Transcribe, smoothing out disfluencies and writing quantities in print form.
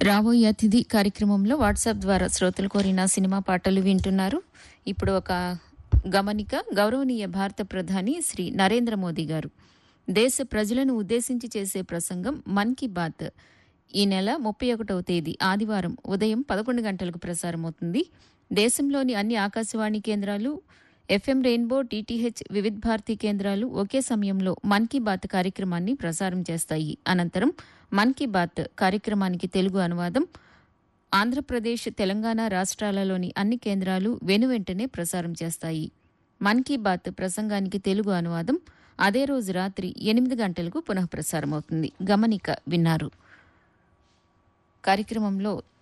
రాబోయే అతిథి కార్యక్రమంలో వాట్సాప్ ద్వారా శ్రోతలు కోరిన సినిమా పాటలు వింటున్నారు. ఇప్పుడు ఒక గమనిక. గౌరవనీయ భారత ప్రధాని శ్రీ నరేంద్ర మోదీ గారు దేశ ప్రజలను ఉద్దేశించి చేసే ప్రసంగం మన్ కీ బాత్ ఈ నెల 31వ తేదీ ఆదివారం ఉదయం 11 గంటలకు ప్రసారమవుతుంది. దేశంలోని అన్ని ఆకాశవాణి కేంద్రాలు, FM rainbow, TTH, Vividh Bharati కేంద్రాలు ఒకే సమయంలో మన్ కీ బాత్ కార్యక్రమాన్ని ప్రసారం చేస్తాయి. అనంతరం మన్ కీ బాత్ కార్యక్రమానికి తెలుగు అనువాదం ఆంధ్రప్రదేశ్, తెలంగాణ రాష్ట్రాలలోని అన్ని కేంద్రాలు వెనువెంటనే ప్రసారం చేస్తాయి. మన్ కీ బాత్ ప్రసంగానికి తెలుగు అనువాదం అదే రోజు రాత్రి 8 గంటలకు పునఃప్రసారమవుతుంది. గమనిక విన్నారు. కార్యక్రమంలో